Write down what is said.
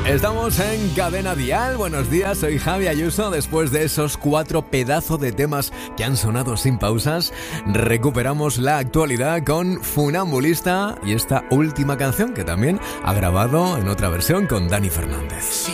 Estamos en Cadena Dial. Buenos días, soy Javi Ayuso. Después de esos 4 pedazos de temas que han sonado sin pausas, recuperamos la actualidad con Funambulista y esta última canción que también ha grabado en otra versión con Dani Fernández. Si